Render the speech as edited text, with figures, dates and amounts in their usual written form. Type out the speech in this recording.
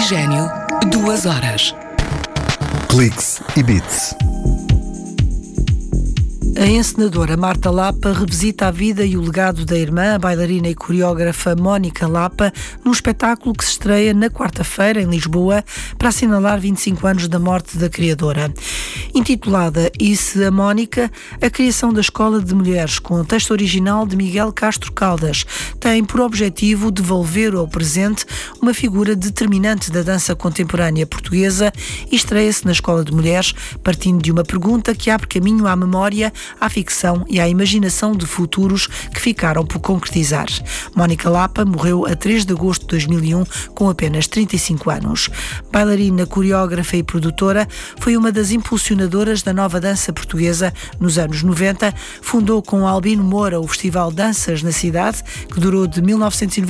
Oxigênio, 2 horas. Cliques e Beats. A encenadora Marta Lapa revisita a vida e o legado da irmã, a bailarina e coreógrafa Mónica Lapa, num espetáculo que se estreia na quarta-feira, em Lisboa, para assinalar 25 anos da morte da criadora. Intitulada E se a Mónica, a criação da Escola de Mulheres, com o texto original de Miguel Castro Caldas, tem por objetivo devolver ao presente uma figura determinante da dança contemporânea portuguesa e estreia-se na Escola de Mulheres, partindo de uma pergunta que abre caminho à memória, à ficção e à imaginação de futuros que ficaram por concretizar. Mónica Lapa morreu a 3 de agosto de 2001 com apenas 35 anos. Bailarina, coreógrafa e produtora, foi uma das impulsionadoras da nova dança portuguesa nos anos 90. Fundou com Albino Moura o Festival Danças na Cidade, que durou de 1990